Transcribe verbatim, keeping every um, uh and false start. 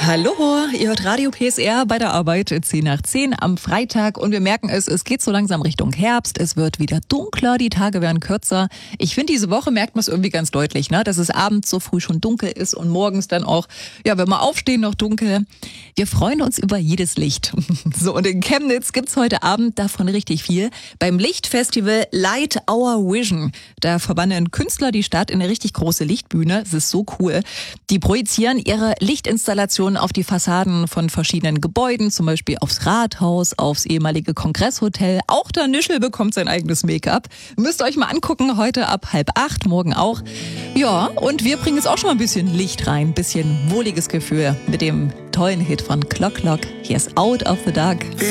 Hallo, ihr hört Radio P S R bei der Arbeit, zehn nach zehn am Freitag und wir merken es, es geht so langsam Richtung Herbst, es wird wieder dunkler, die Tage werden kürzer. Ich finde, diese Woche merkt man es irgendwie ganz deutlich, ne? Dass es abends so früh schon dunkel ist und morgens dann auch, ja, wenn wir aufstehen, noch dunkel. Wir freuen uns über jedes Licht. So, und in Chemnitz gibt's heute Abend davon richtig viel. Beim Lichtfestival Light Our Vision, da verwandeln Künstler die Stadt in eine richtig große Lichtbühne. Es ist so cool. Die projizieren ihre Lichtinstallationen auf die Fassaden von verschiedenen Gebäuden, zum Beispiel aufs Rathaus, aufs ehemalige Kongresshotel. Auch der Nischel bekommt sein eigenes Make-up. Müsst ihr euch mal angucken, heute ab halb acht, morgen auch. Ja, und wir bringen jetzt auch schon mal ein bisschen Licht rein, ein bisschen wohliges Gefühl mit dem tollen Hit von Clock Clock. Hier ist Out of the Dark.